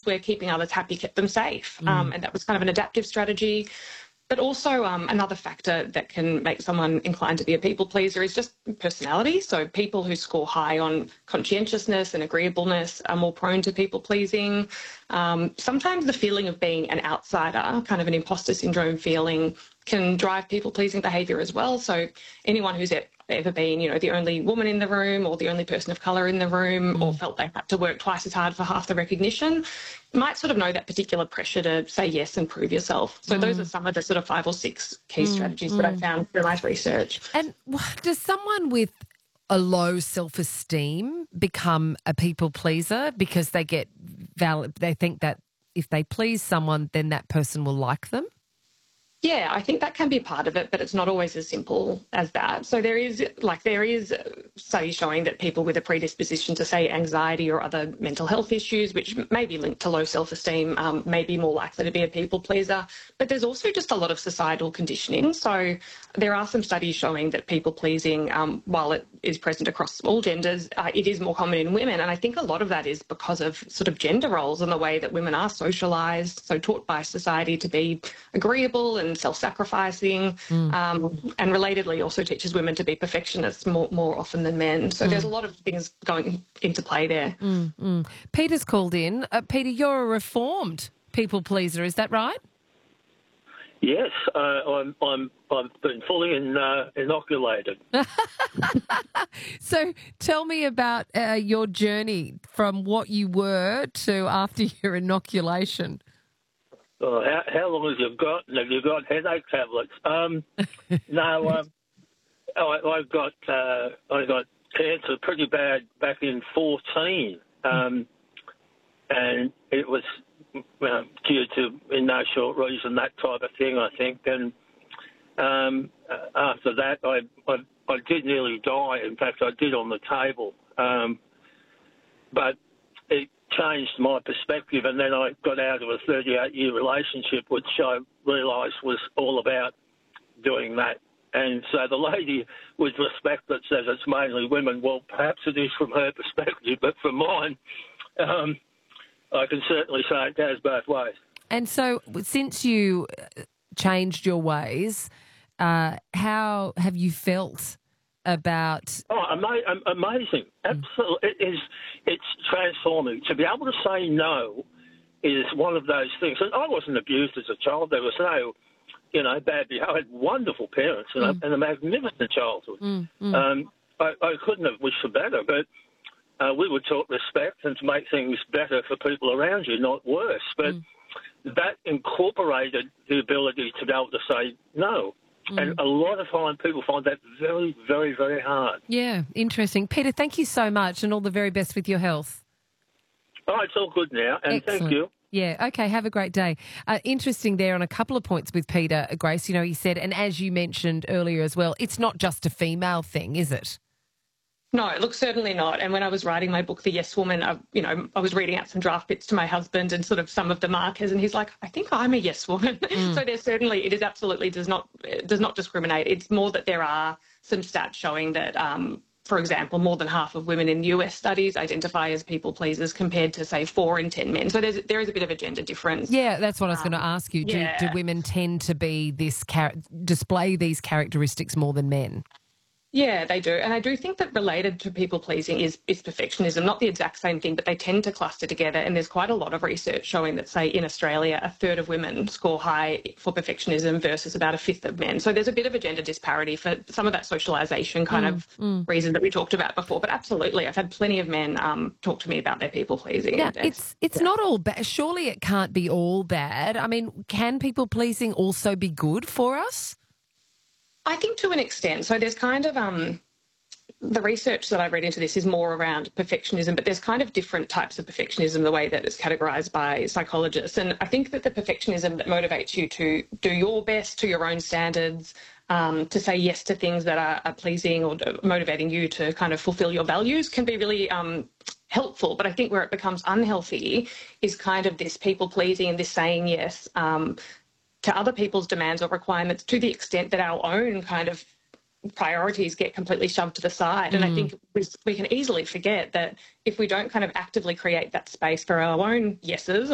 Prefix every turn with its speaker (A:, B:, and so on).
A: where keeping others happy kept them safe. And that was kind of an adaptive strategy. But also another factor that can make someone inclined to be a people pleaser is just personality. So people who score high on conscientiousness and agreeableness are more prone to people pleasing. Sometimes the feeling of being an outsider, kind of an imposter syndrome feeling, can drive people pleasing behaviour as well. So anyone who's ever been, the only woman in the room or the only person of colour in the room or felt they had to work twice as hard for half the recognition might sort of know that particular pressure to say yes and prove yourself. So those are some of the sort of 5 or 6 key strategies that I found through my research.
B: And does someone with a low self-esteem become a people pleaser because they they think that if they please someone, then that person will like them?
A: Yeah, I think that can be part of it, but it's not always as simple as that. So there is studies showing that people with a predisposition to, say, anxiety or other mental health issues, which may be linked to low self-esteem, may be more likely to be a people pleaser. But there's also just a lot of societal conditioning. So there are some studies showing that people pleasing, while it is present across all genders, it is more common in women. And I think a lot of that is because of sort of gender roles and the way that women are socialised, so taught by society to be agreeable and self-sacrificing, and relatedly also teaches women to be perfectionists more often than men. So there's a lot of things going into play there.
B: Peter's called in. Peter, you're a reformed people pleaser, is that right?
C: Yes, I've been fully inoculated.
B: So tell me about your journey from what you were to after your inoculation.
C: How long have you got? Have you got headache tablets? No, I got cancer pretty bad back in 2014, and it was due to, in no short reason, that type of thing, I think. And after that, I did nearly die. In fact, I did on the table, but it changed my perspective, and then I got out of a 38-year relationship, which I realised was all about doing that. And so the lady, with respect, that says it's mainly women, well, perhaps it is from her perspective, but from mine, I can certainly say it goes both ways. And
B: so since you changed your ways, how have you felt about...
C: Oh, amazing. Absolutely. It's transforming. To be able to say no is one of those things. And I wasn't abused as a child. There was no, bad behaviour. I had wonderful parents and a magnificent childhood. I couldn't have wished for better, but we were taught respect and to make things better for people around you, not worse. But that incorporated the ability to be able to say no. And a lot of time people find that very, very, very hard.
B: Yeah, interesting. Peter, thank you so much and all the very best with your health.
C: Oh, it's all good now, and
B: excellent.
C: Thank you.
B: Yeah, okay, have a great day. Interesting there on a couple of points with Peter, Grace. He said, and as you mentioned earlier as well, it's not just a female thing, is it?
A: No, look, certainly not. And when I was writing my book, The Yes Woman, I was reading out some draft bits to my husband and sort of some of the markers, and he's like, I think I'm a yes woman. So there's certainly, it is absolutely does not discriminate. It's more that there are some stats showing that, for example, more than half of women in US studies identify as people pleasers compared to, say, 4 in 10 men. So there is a bit of a gender difference.
B: Yeah, that's what I was going to ask you. Do women tend to be display these characteristics more than men?
A: Yeah, they do. And I do think that related to people pleasing is perfectionism, not the exact same thing, but they tend to cluster together. And there's quite a lot of research showing that, say, in Australia, a third of women score high for perfectionism versus about a fifth of men. So there's a bit of a gender disparity for some of that socialisation kind of reason that we talked about before. But absolutely, I've had plenty of men talk to me about their people pleasing.
B: Yeah, it's not all bad. Surely it can't be all bad. I mean, can people pleasing also be good for us?
A: I think to an extent. So there's kind of the research that I've read into this is more around perfectionism, but there's kind of different types of perfectionism, the way that it's categorised by psychologists. And I think that the perfectionism that motivates you to do your best to your own standards, to say yes to things that are pleasing or motivating you to kind of fulfil your values can be really helpful. But I think where it becomes unhealthy is kind of this people pleasing and this saying yes to other people's demands or requirements to the extent that our own kind of priorities get completely shoved to the side. And I think we can easily forget that if we don't kind of actively create that space for our own yeses